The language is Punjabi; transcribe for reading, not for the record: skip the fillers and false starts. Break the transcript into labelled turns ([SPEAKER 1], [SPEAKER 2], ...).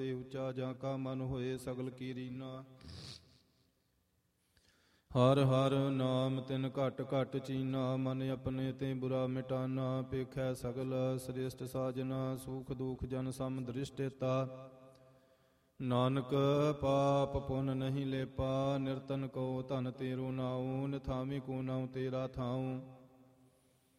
[SPEAKER 1] ਉੱਚਾ ਜਾਂ ਕਾ ਮਨ ਹੋਏ ਸਗਲ ਕੀ ਰੀਨਾ। ਹਰ ਹਰ ਨਾਮ ਤਿਨ ਘਟ ਘਟ ਚੀਨਾ, ਮਨ ਆਪਣੇ ਤੇ ਬੁਰਾ ਮਿਟਾਨਾ। ਪੇਖੈ ਸਗਲ ਸ੍ਰੇਸ਼ਟ ਸਾਜਨਾ, ਸੂਖ ਦੁਖ ਜਨ ਸਮ ਦ੍ਰਿਸ਼ਟੇਤਾ। ਨਾਨਕ ਪਾਪ ਪੁਨ ਨਹੀਂ ਲੇਪਾ, ਨਿਰਤਨ ਕੋ ਧਨ ਤੇਰੋ ਨਾਉ। ਨਿਥਾਵੀ ਕੋ ਨਾਉ ਤੇਰਾ ਥਾਉ।